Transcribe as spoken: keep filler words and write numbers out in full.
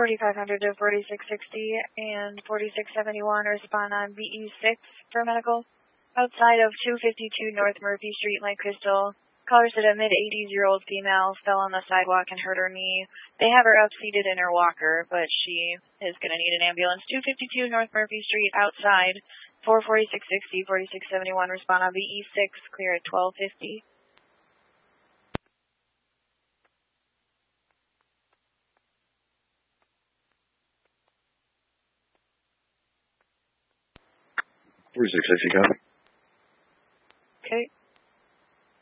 forty-five hundred to forty-six sixty and forty-six seventy-one respond on B E six for medical. Outside of two fifty-two North Murphy Street, Lake Crystal. Caller said a mid-eighties-year-old female fell on the sidewalk and hurt her knee. They have her up-seated in her walker, but she is going to need an ambulance. two fifty-two North Murphy Street, outside. four forty-six sixty, forty-six seventy-one respond on B E six, clear at twelve fifty. forty-six sixty, copy.